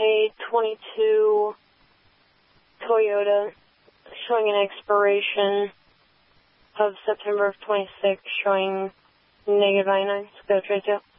a 22 Toyota showing an expiration of September of 26, showing negative 99. Go trade sale.